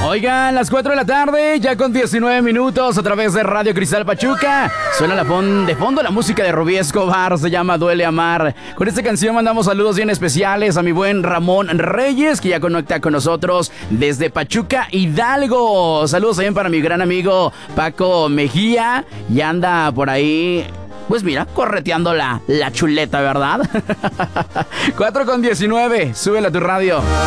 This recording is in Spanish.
Oigan, las 4 de la tarde, ya con 19 minutos, a través de Radio Cristal Pachuca. Suena de fondo la música de Rubí Escobar, se llama Duele Amar. Con esta canción mandamos saludos bien especiales a mi buen Ramón Reyes, que ya conecta con nosotros desde Pachuca, Hidalgo. Saludos también para mi gran amigo Paco Mejía, y anda por ahí... Pues mira, correteando la chuleta, ¿verdad? 4 con 19, súbela a tu radio.